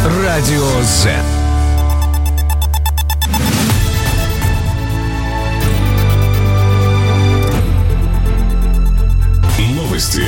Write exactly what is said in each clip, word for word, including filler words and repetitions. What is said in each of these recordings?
Радио Z. Новости.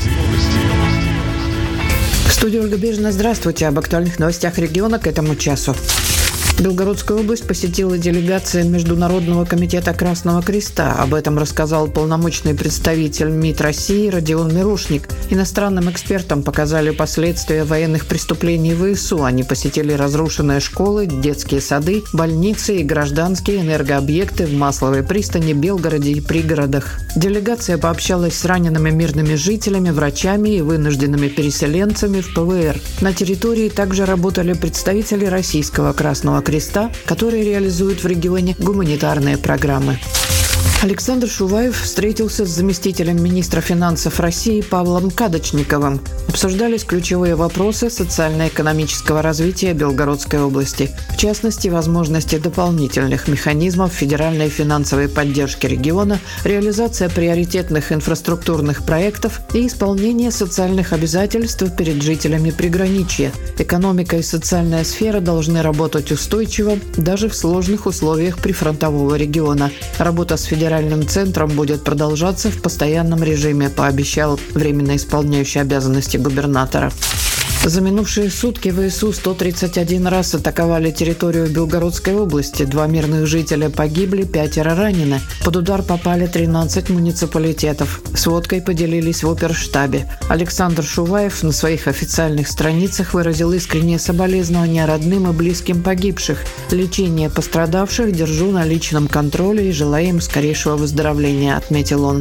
В студии Ольга Бежина. Здравствуйте. Об актуальных новостях региона к этому часу. Белгородскую область посетила делегация Международного комитета Красного Креста. Об этом рассказал полномочный представитель МИД России Родион Мирошник. Иностранным экспертам показали последствия военных преступлений ВСУ. Они посетили разрушенные школы, детские сады, больницы и гражданские энергообъекты в Масловой пристани, Белгороде и пригородах. Делегация пообщалась с ранеными мирными жителями, врачами и вынужденными переселенцами в ПВР. На территории также работали представители Российского Красного Креста, которые реализуют в регионе гуманитарные программы. Александр Шуваев встретился с заместителем министра финансов России Павлом Кадочниковым. Обсуждались ключевые вопросы социально-экономического развития Белгородской области, в частности, возможности дополнительных механизмов федеральной финансовой поддержки региона, реализация приоритетных инфраструктурных проектов и исполнение социальных обязательств перед жителями приграничья. Экономика и социальная сфера должны работать устойчиво даже в сложных условиях прифронтового региона. Работа с федеральным Федеральным центром будет продолжаться в постоянном режиме, пообещал временно исполняющий обязанности губернатора. За минувшие сутки ВСУ сто тридцать один раз атаковали территорию Белгородской области. Два мирных жителя погибли, пятеро ранены. Под удар попали тринадцать муниципалитетов. Сводкой поделились в оперштабе. Александр Шуваев на своих официальных страницах выразил искреннее соболезнование родным и близким погибших. Лечение пострадавших держу на личном контроле и желаю им скорейшего выздоровления, отметил он.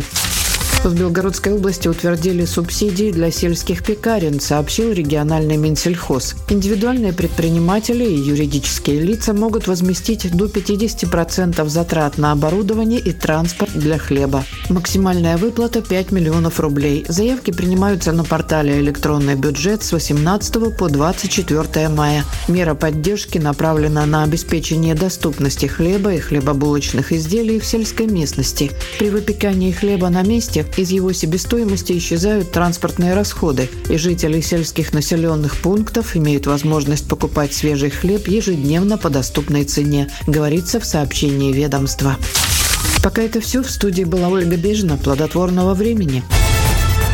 В Белгородской области утвердили субсидии для сельских пекарен, сообщил региональный Минсельхоз. Индивидуальные предприниматели и юридические лица могут возместить до пятьдесят процентов затрат на оборудование и транспорт для хлеба. Максимальная выплата – пять миллионов рублей. Заявки принимаются на портале «Электронный бюджет» с восемнадцатого по двадцать четвёртое мая. Мера поддержки направлена на обеспечение доступности хлеба и хлебобулочных изделий в сельской местности. При выпекании хлеба на месте из его себестоимости исчезают транспортные расходы, и жители сельских населенных пунктов имеют возможность покупать свежий хлеб ежедневно по доступной цене, говорится в сообщении ведомства. Пока это все. В студии была Ольга Бежина. Плодотворного времени.